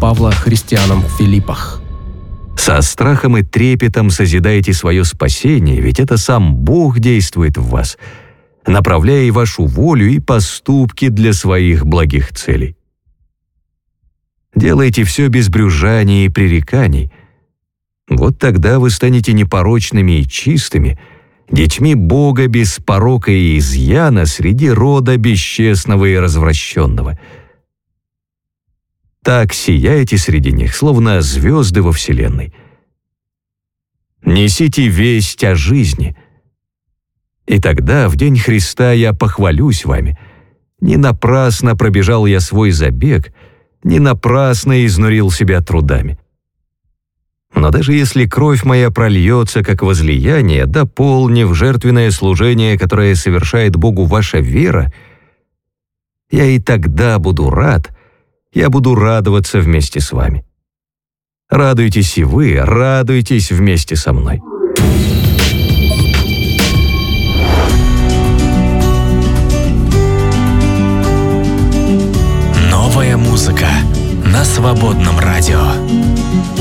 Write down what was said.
Павла христианам в Филиппах. Со страхом и трепетом созидаете свое спасение, ведь это сам Бог действует в вас, направляя и вашу волю, и поступки для своих благих целей. Делайте все без брюзжания и пререканий. Вот тогда вы станете непорочными и чистыми, детьми Бога без порока и изъяна среди рода бесчестного и развращенного. Так сияете среди них, словно звезды во вселенной. Несите весть о жизни. И тогда, в день Христа, я похвалюсь вами. Не напрасно пробежал я свой забег, не напрасно изнурил себя трудами. Но даже если кровь моя прольется, как возлияние, дополнив жертвенное служение, которое совершает Богу ваша вера, я и тогда буду рад, я буду радоваться вместе с вами. Радуйтесь и вы, радуйтесь вместе со мной. Новая музыка на Свободном радио.